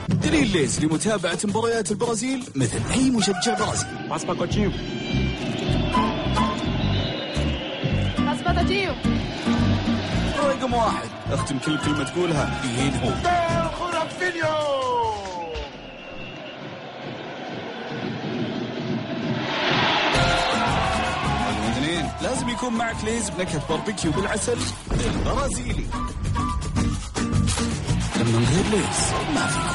دليل ليز لمتابعة مباريات البرازيل مثل أي مشجع برازيلي. باس باكوتينho. رقم 1 اختم كل كلمة تقولها بين هو. لازم يكون معك ليز بنكهة باربيكيو بالعسل البرازيلي. لما من غير ليز ما في